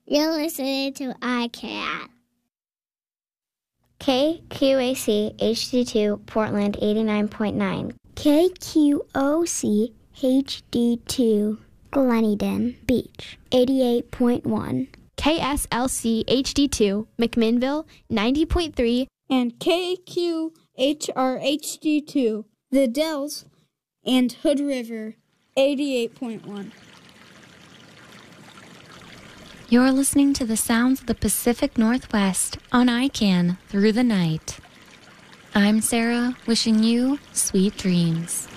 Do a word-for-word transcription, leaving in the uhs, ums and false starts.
You're listening to I CAN. K Q A C H D two Portland eighty-nine point nine. K Q O C H D two Gleneden Beach eighty-eight point one. K S L C H D two McMinnville ninety point three. And K Q H R H D two The Dells and Hood River eighty-eight point one. You're listening to the sounds of the Pacific Northwest on I CAN through the night. I'm Sarah, wishing you sweet dreams.